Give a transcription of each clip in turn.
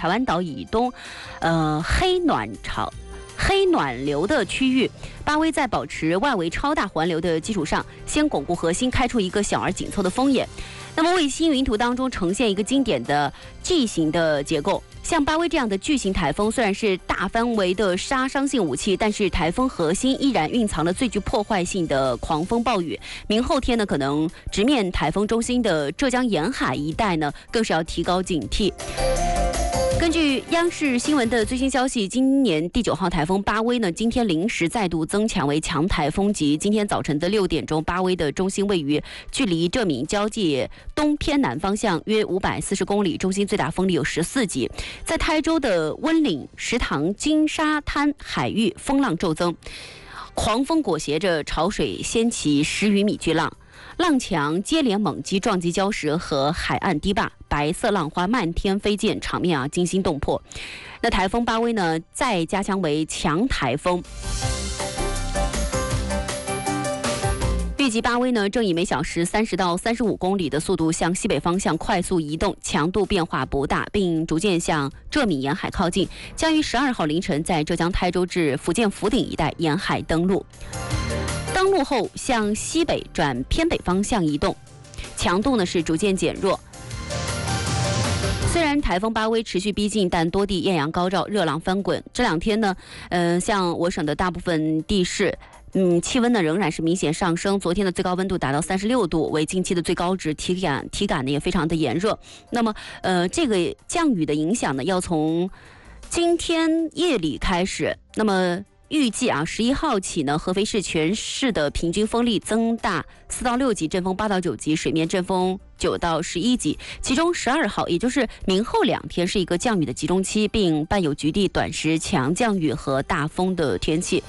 台湾岛以东，黑暖流的区域，巴威在保持外围超大环流的基础上，先巩固核心，开出一个小而紧凑的风眼。那么卫星云图当中呈现一个经典的 G 型的结构。像巴威这样的巨型台风，虽然是大范围的杀伤性武器，但是台风核心依然蕴藏了最具破坏性的狂风暴雨。明后天呢，可能直面台风中心的浙江沿海一带呢，更是要提高警惕。根据央视新闻的最新消息，今年第9号台风巴威呢，今天临时再度增强为强台风级。今天早晨的6点钟，巴威的中心位于距离浙闽交界东偏南方向约540公里，中心最大风力有14级。在台州的温岭、石塘、金沙滩海域风浪骤增，狂风裹挟着潮水掀起10余米巨浪。浪强接连猛击撞击礁石和海岸堤坝，白色浪花漫天飞溅，场面惊心动魄。那台风巴威呢，再加强为强台风。预计巴威呢正以每小时30到35公里的速度向西北方向快速移动，强度变化不大，并逐渐向浙闽沿海靠近，将于12号凌晨在浙江台州至福建福鼎一带沿海登陆。登陆后向西北转偏北方向移动，强度呢是逐渐减弱。虽然台风巴威持续逼近，但多地艳阳高照，热浪翻滚。这2天呢，像我省的大部分地市，气温呢仍然是明显上升。昨天的最高温度达到36度，为近期的最高值，体感呢也非常的炎热。那么，这个降雨的影响呢，要从今天夜里开始。那么预计11号起呢，合肥市全市的平均风力增大4到6级，阵风8到9级，水面阵风9到11级。其中12号，也就是明后2天，是一个降雨的集中期，并伴有局地短时强降雨和大风的天气。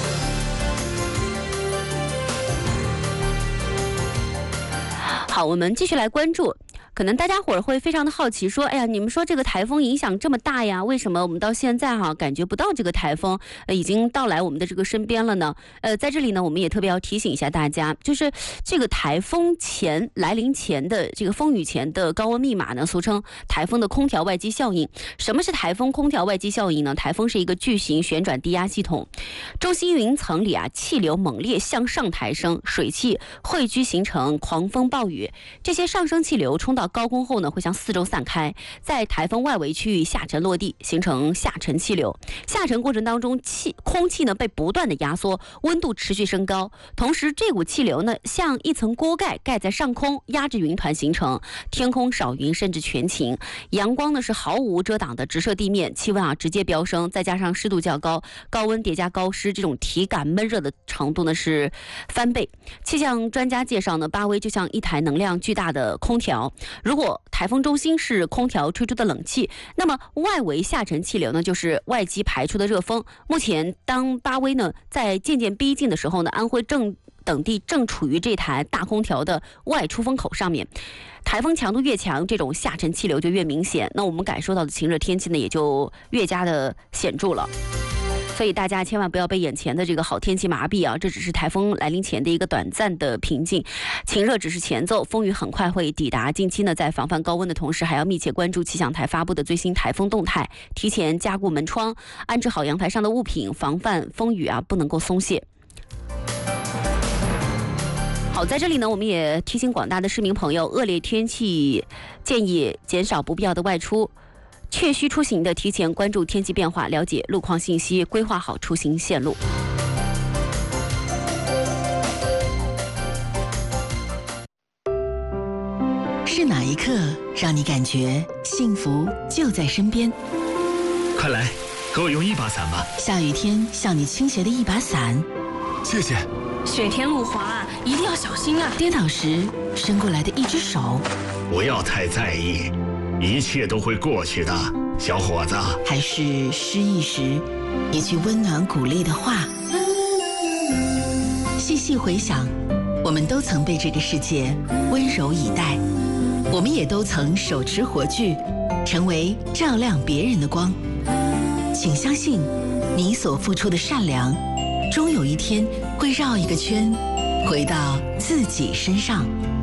好，我们继续来关注。可能大家伙儿会非常的好奇，说，哎呀，你们说这个台风影响这么大呀，为什么我们到现在感觉不到这个台风已经到来我们的这个身边了呢？在这里呢，我们也特别要提醒一下大家，就是这个台风来临前的这个风雨前的高温密码呢，俗称台风的空调外机效应。什么是台风空调外机效应呢？台风是一个巨型旋转低压系统，中心云层里气流猛烈向上抬升，水汽汇聚形成狂风暴雨。这些上升气流冲到高空后呢，会向四周散开，在台风外围区域下沉落地，形成下沉气流。下沉过程当中，空气呢被不断的压缩，温度持续升高。同时，这股气流呢像一层锅盖盖在上空，压制云团形成天空少云甚至全晴。阳光呢是毫无遮挡的直射地面，气温直接飙升，再加上湿度较高，高温叠加高湿，这种体感闷热的程度呢是翻倍。气象专家介绍呢，巴威就像一台能量巨大的空调。如果台风中心是空调吹出的冷气，那么外围下沉气流呢就是外机排出的热风。目前当巴威呢在渐渐逼近的时候呢，安徽等地正处于这台大空调的外出风口上面。台风强度越强，这种下沉气流就越明显，那我们感受到的晴热天气呢也就越加的显著了。所以大家千万不要被眼前的这个好天气麻痹这只是台风来临前的一个短暂的平静，晴热只是前奏，风雨很快会抵达。近期呢，在防范高温的同时，还要密切关注气象台发布的最新台风动态，提前加固门窗，安置好阳台上的物品，防范风雨不能够松懈。好，在这里呢，我们也提醒广大的市民朋友，恶劣天气建议减少不必要的外出。确需出行的，提前关注天气变化，了解路况信息，规划好出行线路。 是哪一刻让你感觉幸福就在身边？ 快来，给我用一把伞吧。 下雨天向你倾斜的一把伞， 谢谢。 雪天路滑，一定要小心啊！ 跌倒时伸过来的一只手， 不要太在意。一切都会过去的，小伙子。 还是失意时一句温暖鼓励的话。细细回想，我们都曾被这个世界温柔以待，我们也都曾手持火炬，成为照亮别人的光。请相信，你所付出的善良，终有一天会绕一个圈，回到自己身上。